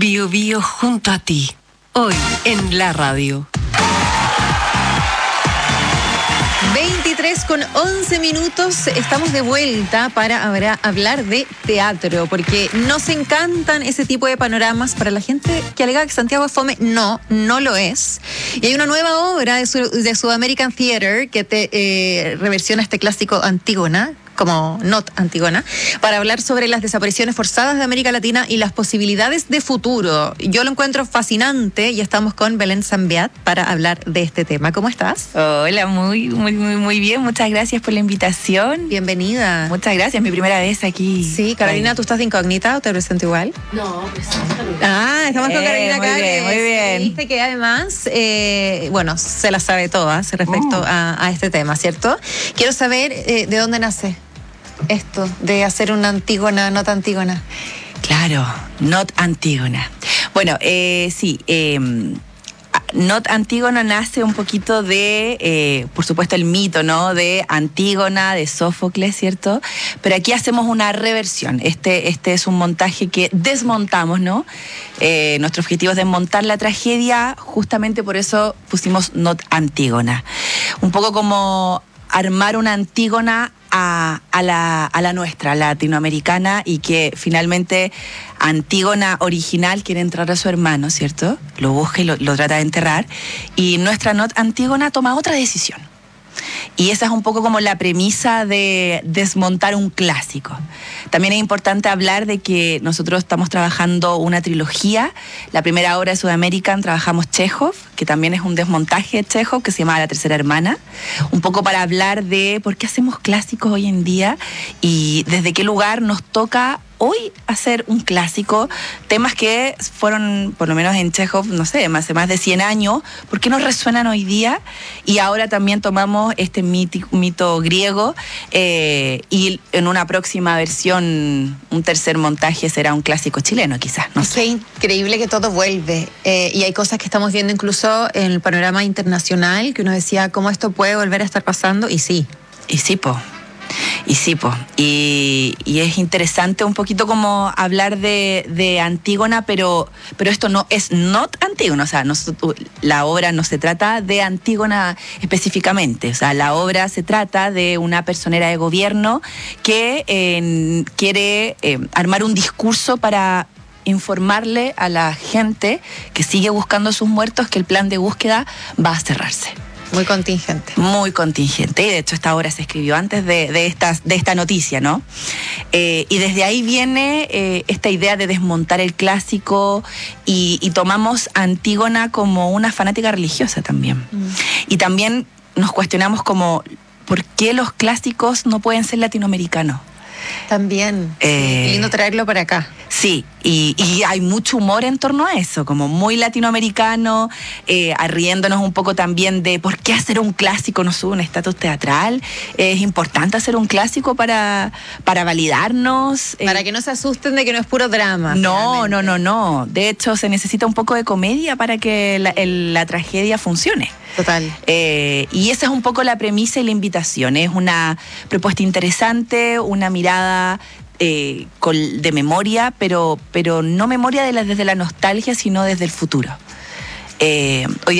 Bio Bio junto a ti, hoy en la radio. 23:11, estamos de vuelta para hablar de teatro, porque nos encantan ese tipo de panoramas. Para la gente que alega que Santiago es fome, no lo es. Y hay una nueva obra de Sudamerican Theater que te reversiona este clásico Antígona, como Not Antígona, para hablar sobre las desapariciones forzadas de América Latina y las posibilidades de futuro. Yo lo encuentro fascinante y estamos con Belén Zambiat para hablar de este tema. ¿Cómo estás? Hola, muy bien. Muchas gracias por la invitación. Bienvenida. Muchas gracias, mi primera vez aquí. Sí, Carolina, ¿tú estás de incógnita o te presento igual? No, presento Carolina. Estamos con Carolina acá. Muy bien. Viste que además, se las sabe todas respecto a este tema, ¿cierto? Quiero saber de dónde nace esto de hacer una Antígona, Not Antígona. Claro, Not Antígona. Bueno, Not Antígona nace un poquito de, por supuesto, el mito, ¿no? De Antígona, de Sófocles, ¿cierto? Pero aquí hacemos una reversión. Este es un montaje que desmontamos, ¿no? Nuestro objetivo es desmontar la tragedia, justamente por eso pusimos Not Antígona. Un poco como armar una Antígona a la nuestra, latinoamericana, y que finalmente Antígona original quiere entrar a su hermano, ¿cierto? Lo busca y lo trata de enterrar, y nuestra Not Antígona toma otra decisión. Y esa es un poco como la premisa de desmontar un clásico. También es importante hablar de que nosotros estamos trabajando una trilogía. La primera obra de Sudamerican trabajamos Chekhov, que también es un desmontaje de Chekhov, que se llama La tercera hermana. Un poco para hablar de por qué hacemos clásicos hoy en día y desde qué lugar nos toca hoy hacer un clásico, temas que fueron, por lo menos en Chekhov, no sé, hace más de 100 años, ¿por qué nos resuenan hoy día? Y ahora también tomamos este mito griego y en una próxima versión, un tercer montaje será un clásico chileno quizás, no sé. Qué increíble que todo vuelve y hay cosas que estamos viendo incluso en el panorama internacional, que uno decía, ¿cómo esto puede volver a estar pasando? Y sí. Y es interesante un poquito como hablar de Antígona, pero esto no es Not Antígona, o sea, la obra no se trata de Antígona específicamente, o sea, la obra se trata de una personera de gobierno que quiere armar un discurso para informarle a la gente que sigue buscando a sus muertos que el plan de búsqueda va a cerrarse. Muy contingente. Muy contingente. Y de hecho esta obra se escribió antes de esta noticia, ¿no? Y desde ahí viene esta idea de desmontar el clásico y tomamos a Antígona como una fanática religiosa también. Y también nos cuestionamos como, ¿por qué los clásicos no pueden ser latinoamericanos? También. Es lindo traerlo para acá. Sí, y hay mucho humor en torno a eso, como muy latinoamericano, riéndonos un poco también de por qué hacer un clásico no sube un estatus teatral. Es importante hacer un clásico para validarnos. Para que no se asusten de que no es puro drama. No. De hecho, se necesita un poco de comedia para que la tragedia funcione. Total. Y esa es un poco la premisa y la invitación. Es una propuesta interesante, una mirada de memoria, pero no memoria desde la nostalgia, sino desde el futuro. Hoy